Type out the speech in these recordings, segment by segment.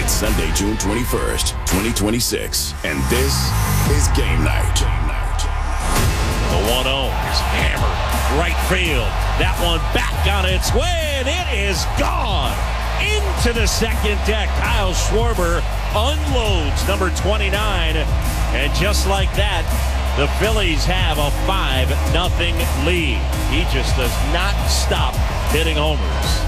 It's Sunday, June 21st, 2026, and this is Game Night. The 1-0 is hammered. Right field. That one back on its way, and it is gone. Into the second deck. Kyle Schwarber unloads number 29. And just like that, the Phillies have a 5-0 lead. He just does not stop hitting homers.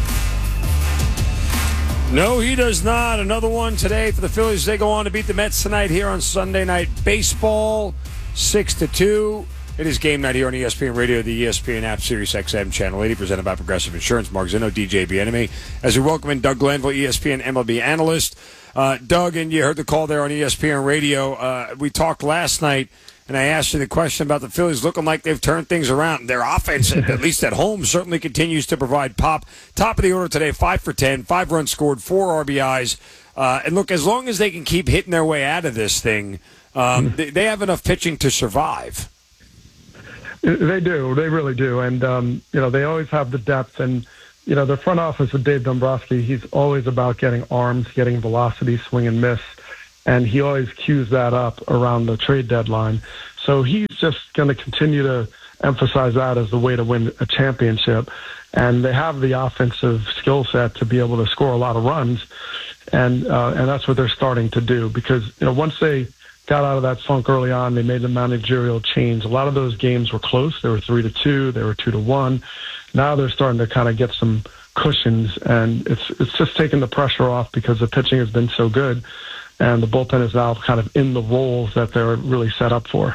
No, he does not. Another one today for the Phillies. They go on to beat the Mets tonight here on Sunday Night Baseball, 6-2. It is Game Night here on ESPN Radio, the ESPN app, Sirius XM Channel 80, presented by Progressive Insurance. Mark Zinno, DJ Bienemy. As we welcome in Doug Glanville, ESPN MLB analyst. Doug, and you heard the call there on ESPN Radio. We talked last night, and I asked you the question about the Phillies looking like they've turned things around. Their offense, at least at home, certainly continues to provide pop. Top of the order today, 5 for 10, 5 runs scored, 4 RBIs. And look, as long as they can keep hitting their way out of this thing, they have enough pitching to survive. They do. They really do. And, they always have the depth. And, their front office with Dave Dombrowski, he's always about getting arms, getting velocity, swing and miss. And he always cues that up around the trade deadline. So he's just going to continue to emphasize that as the way to win a championship. And they have the offensive skill set to be able to score a lot of runs. And that's what they're starting to do. Because, once they got out of that funk early on, they made the managerial change. A lot of those games were close. They were 3-2. They were 2-1. Now they're starting to kind of get some cushions, and it's just taking the pressure off because the pitching has been so good, and the bullpen is now kind of in the roles that they're really set up for.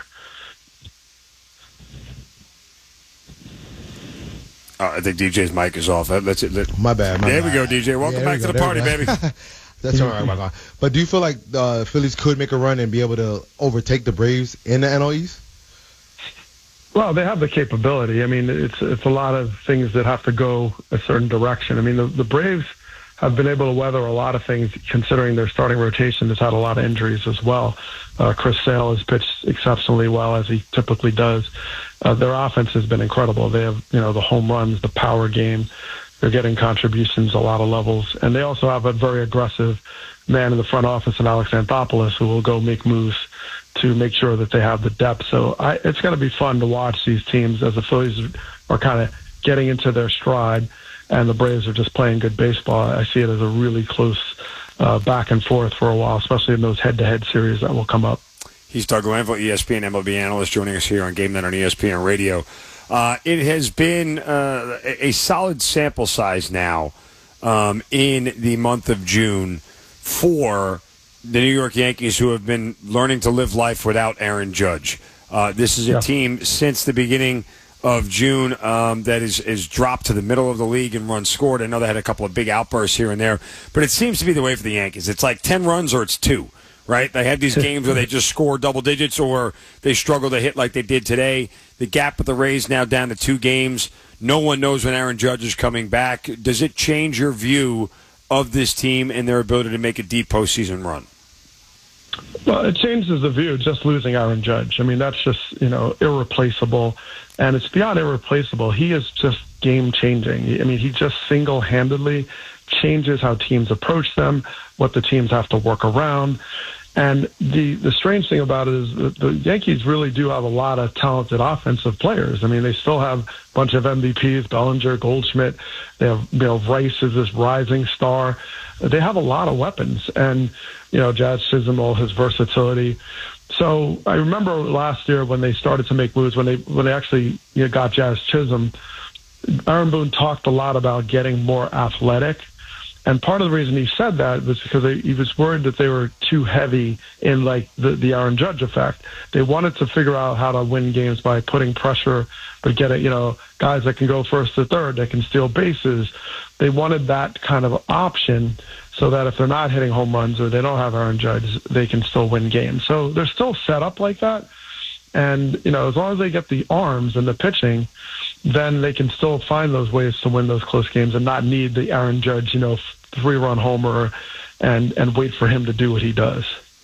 I think DJ's mic is off. That's it. My bad. There we go, DJ. Welcome back to the party, baby. That's all right, Michael. But do you feel like the Phillies could make a run and be able to overtake the Braves in the NL East? Well, they have the capability. I mean, it's a lot of things that have to go a certain direction. I mean, the Braves have been able to weather a lot of things, considering their starting rotation has had a lot of injuries as well. Chris Sale has pitched exceptionally well, as he typically does. Their offense has been incredible. They have, the home runs, the power game. They're getting contributions a lot of levels. And they also have a very aggressive man in the front office in Alex Anthopoulos, who will go make moves to make sure that they have the depth. So it's going to be fun to watch these teams as the Phillies are kind of getting into their stride and the Braves are just playing good baseball. I see it as a really close back and forth for a while, especially in those head-to-head series that will come up. He's Doug Glanville, ESPN MLB analyst, joining us here on Game Night on ESPN Radio. It has been a solid sample size now in the month of June for the New York Yankees, who have been learning to live life without Aaron Judge. This is a team since the beginning of June that is dropped to the middle of the league in runs scored. I know they had a couple of big outbursts here and there, but it seems to be the way for the Yankees. It's like 10 runs or it's 2. Right? They have these games where they just score double digits or they struggle to hit like they did today. The gap with the Rays now down to 2 games. No one knows when Aaron Judge is coming back. Does it change your view of this team and their ability to make a deep postseason run? Well, it changes the view, just losing Aaron Judge. I mean, that's just, irreplaceable. And it's beyond irreplaceable. He is just game-changing. I mean, he just single-handedly changes how teams approach them, what the teams have to work around. And the strange thing about it is that the Yankees really do have a lot of talented offensive players. I mean, they still have a bunch of MVPs, Bellinger, Goldschmidt. They have, Rice is this rising star. They have a lot of weapons. And, Jazz Chisholm, all his versatility. So I remember last year when they started to make moves, when they actually got Jazz Chisholm, Aaron Boone talked a lot about getting more athletic. And part of the reason he said that was because he was worried that they were too heavy in like the Aaron Judge effect. They wanted to figure out how to win games by putting pressure, but get it, guys that can go first to third, that can steal bases. They wanted that kind of option so that if they're not hitting home runs or they don't have Aaron Judge, they can still win games. So they're still set up like that. And, as long as they get the arms and the pitching, then they can still find those ways to win those close games and not need the Aaron Judge, 3-run homer and wait for him to do what he does.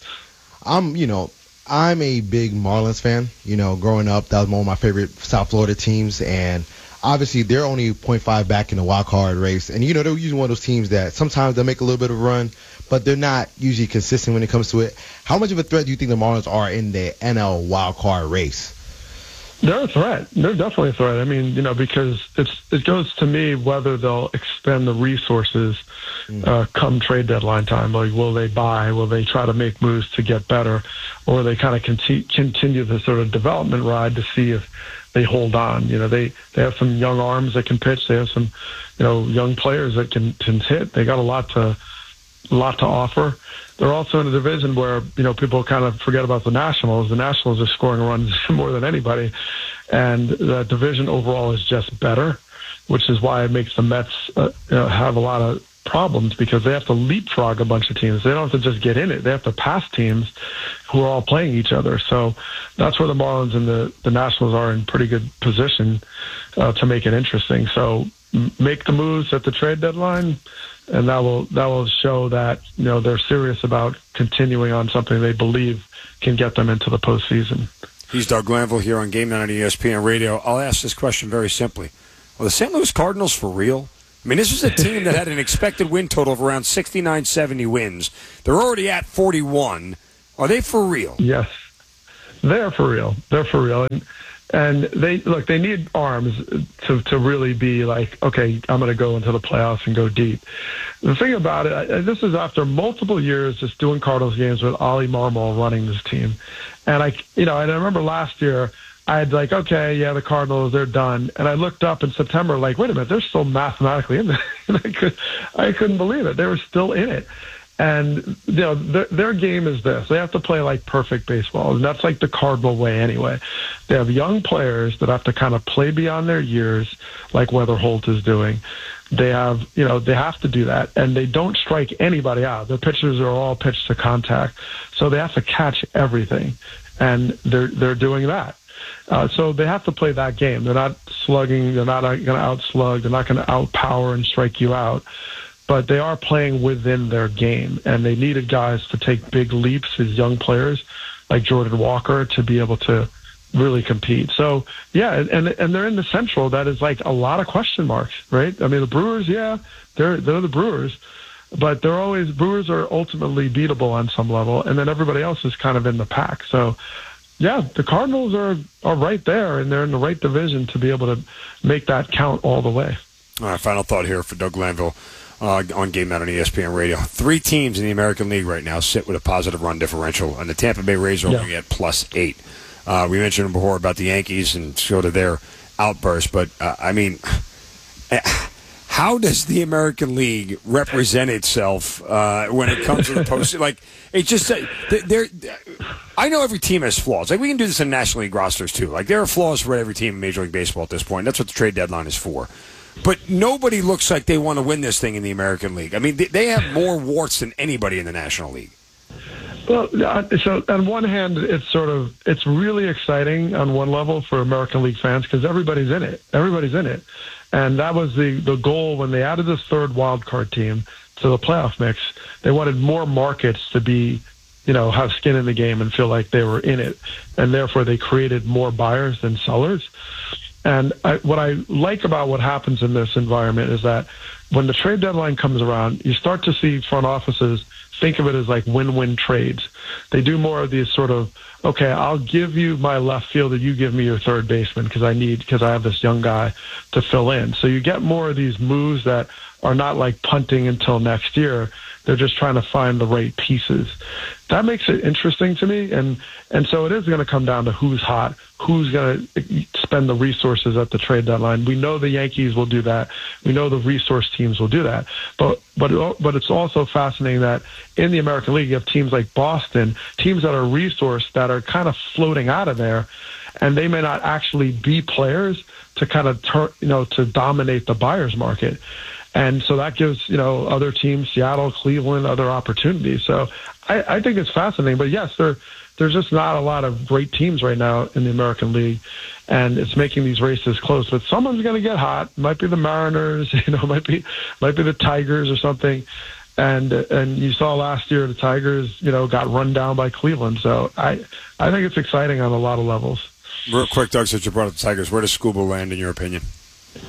I'm a big Marlins fan. Growing up, that was one of my favorite South Florida teams. And obviously they're only 0.5 back in the wild card race, and they're usually one of those teams that sometimes they'll make a little bit of a run, but they're not usually consistent when it comes to it. How much of a threat do you think the Marlins are in the NL wild card race? They're a threat. They're definitely a threat. I mean, because it goes to me whether they'll expend the resources come trade deadline time. Like, will they buy? Will they try to make moves to get better? Or they kind of continue the sort of development ride to see if they hold on. They have some young arms that can pitch. They have some, young players that can hit. They got a lot to offer. They're also in a division where, people kind of forget about the Nationals. The Nationals are scoring runs more than anybody. And that division overall is just better, which is why it makes the Mets have a lot of problems, because they have to leapfrog a bunch of teams. They don't have to just get in it. They have to pass teams who are all playing each other. So that's where the Marlins and the Nationals are in pretty good position to make it interesting. So make the moves at the trade deadline, and that will show that they're serious about continuing on something they believe can get them into the postseason. He's Doug Glanville here on Game Night on ESPN Radio. I'll ask this question very simply: are the St. Louis Cardinals for real? I mean, this was a team that had an expected win total of around 69, 70 wins. They're already at 41. Are they for real? Yes, they're for real. They're for real. And they need arms to really be like, okay, I'm going to go into the playoffs and go deep. The thing about it, this is after multiple years just doing Cardinals games with Oli Marmol running this team. And I remember last year, I had okay, yeah, the Cardinals, they're done. And I looked up in September, wait a minute, they're still mathematically in there. And I couldn't believe it. They were still in it. And, their game is this. They have to play like perfect baseball. And that's like the Cardinal way anyway. They have young players that have to kind of play beyond their years, like Weatherholt is doing. They have, they have to do that. And they don't strike anybody out. Their pitchers are all pitched to contact. So they have to catch everything. And they're doing that. So they have to play that game. They're not slugging. They're not going to outslug. They're not going to outpower and strike you out. But they are playing within their game, and they needed guys to take big leaps as young players like Jordan Walker to be able to really compete. So, yeah, and they're in the Central. That is like a lot of question marks, right? I mean, the Brewers, yeah, they're the Brewers, but Brewers are ultimately beatable on some level, and then everybody else is kind of in the pack. So, yeah, the Cardinals are right there, and they're in the right division to be able to make that count all the way. All right, final thought here for Doug Glanville. On Game Night on ESPN Radio. 3 teams in the American League right now sit with a positive run differential, and the Tampa Bay Rays are only at +8. We mentioned before about the Yankees and sort of their outburst, but I mean, how does the American League represent itself when it comes to the postseason? Like, it's just I know every team has flaws. Like, we can do this in National League rosters too. Like, there are flaws for every team in Major League Baseball at this point. That's what the trade deadline is for. But nobody looks like they want to win this thing in the American League. I mean, they have more warts than anybody in the National League. Well, so on one hand, it's really exciting on one level for American League fans because everybody's in it. Everybody's in it. And that was the goal when they added this third wild card team to the playoff mix. They wanted more markets to be, have skin in the game and feel like they were in it. And therefore, they created more buyers than sellers. And what I like about what happens in this environment is that when the trade deadline comes around, you start to see front offices think of it as like win-win trades. They do more of these sort of, okay, I'll give you my left fielder, you give me your third baseman because I have this young guy to fill in. So you get more of these moves that are not like punting until next year. They're just trying to find the right pieces. That makes it interesting to me. And so it is going to come down to who's hot, who's going to spend the resources at the trade deadline. We know the Yankees will do that. We know the resource teams will do that. But it's also fascinating that in the American League, you have teams like Boston, teams that are resourced that are kind of floating out of there, and they may not actually be players to kind of to dominate the buyer's market. And so that gives, other teams, Seattle, Cleveland, other opportunities. So I think it's fascinating. But yes, there's just not a lot of great teams right now in the American League, and it's making these races close. But someone's going to get hot. It might be the Mariners, might be the Tigers or something. And you saw last year the Tigers, got run down by Cleveland. So I think it's exciting on a lot of levels. Real quick, Doug, since you brought up the Tigers, where does Skubal land in your opinion?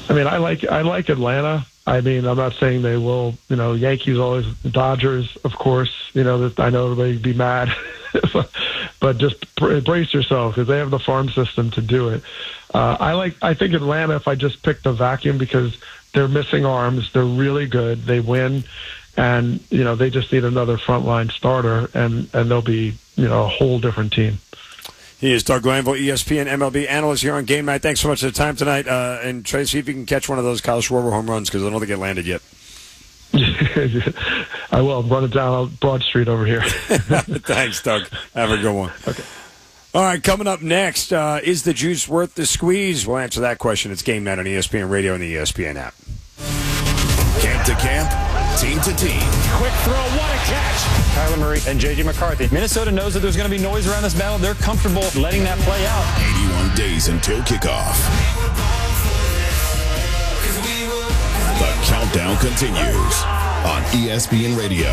I mean, I like Atlanta. I mean, I'm not saying they will. Yankees always, Dodgers, of course. That I know everybody be mad, but just brace yourself because they have the farm system to do it. I think Atlanta. If I just picked the vacuum because they're missing arms, they're really good. They win, and they just need another frontline starter, and they'll be a whole different team. He is Doug Glanville, ESPN MLB analyst here on Game Night. Thanks so much for the time tonight. And try to see if you can catch one of those Kyle Schwarber home runs because I don't think it landed yet. I will. Run it down Broad Street over here. Thanks, Doug. Have a good one. Okay. All right, coming up next, is the juice worth the squeeze? We'll answer that question. It's Game Night on ESPN Radio and the ESPN app. Camp to camp, team to team. Quick throw, what a catch. Kyler Murray and J.J. McCarthy. Minnesota knows that there's going to be noise around this battle. They're comfortable letting that play out. 81 days until kickoff. The countdown continues on ESPN Radio.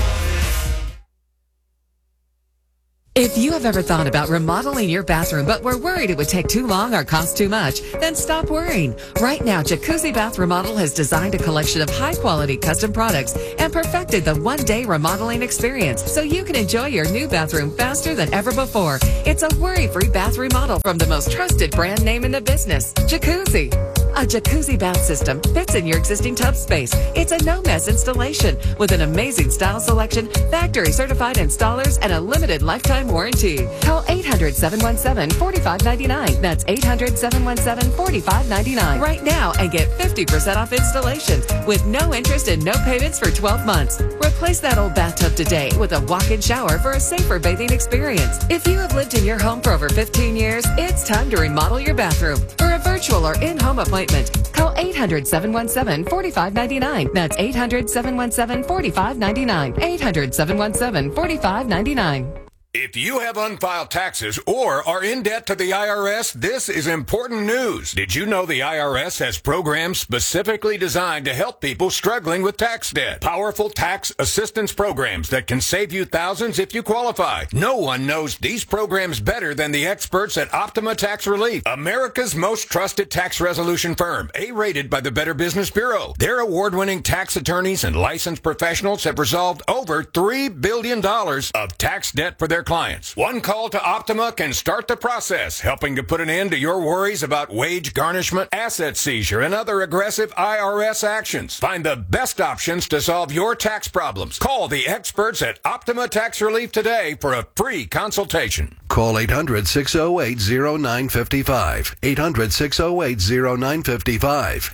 If you have ever thought about remodeling your bathroom but were worried it would take too long or cost too much, then stop worrying. Right now, Jacuzzi Bath Remodel has designed a collection of high-quality custom products and perfected the one-day remodeling experience so you can enjoy your new bathroom faster than ever before. It's a worry-free bath remodel from the most trusted brand name in the business, Jacuzzi. A jacuzzi bath system fits in your existing tub space. It's a no-mess installation with an amazing style selection, factory-certified installers, and a limited lifetime warranty. Call 800-717-4599. That's 800-717-4599 right now and get 50% off installations with no interest and no payments for 12 months. Replace that old bathtub today with a walk-in shower for a safer bathing experience. If you have lived in your home for over 15 years, it's time to remodel your bathroom. For a virtual or in-home appointment, call 800-717-4599. That's 800-717-4599. 800-717-4599. If you have unfiled taxes or are in debt to the IRS, this is important news. Did you know the IRS has programs specifically designed to help people struggling with tax debt? Powerful tax assistance programs that can save you thousands if you qualify. No one knows these programs better than the experts at Optima Tax Relief, America's most trusted tax resolution firm, A-rated by the Better Business Bureau. Their award-winning tax attorneys and licensed professionals have resolved over $3 billion of tax debt for their clients. One call to Optima can start the process, helping to put an end to your worries about wage garnishment, asset seizure, and other aggressive IRS actions. Find the best options to solve your tax problems. Call the experts at Optima Tax Relief today for a free consultation. Call 800-608-0955. 800-608-0955.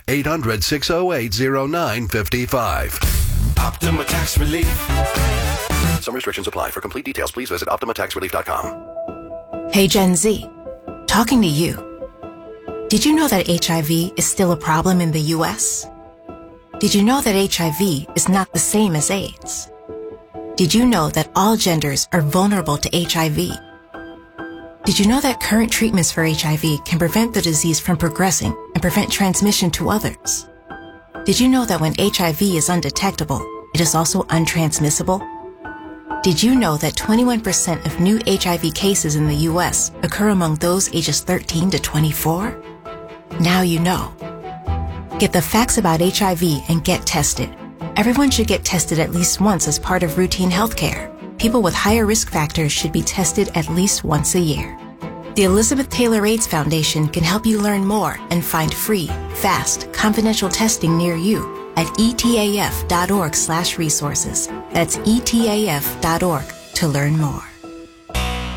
800-608-0955. Optima Tax Relief. Some restrictions apply. For complete details, please visit OptimaTaxRelief.com. Hey Gen Z, talking to you. Did you know that HIV is still a problem in the U.S.? Did you know that HIV is not the same as AIDS? Did you know that all genders are vulnerable to HIV? Did you know that current treatments for HIV can prevent the disease from progressing and prevent transmission to others? Did you know that when HIV is undetectable, it is also untransmissible? Did you know that 21% of new HIV cases in the U.S. occur among those ages 13 to 24? Now you know. Get the facts about HIV and get tested. Everyone should get tested at least once as part of routine health care. People with higher risk factors should be tested at least once a year. The Elizabeth Taylor AIDS Foundation can help you learn more and find free, fast, confidential testing near you at etaf.org/resources. That's etaf.org to learn more.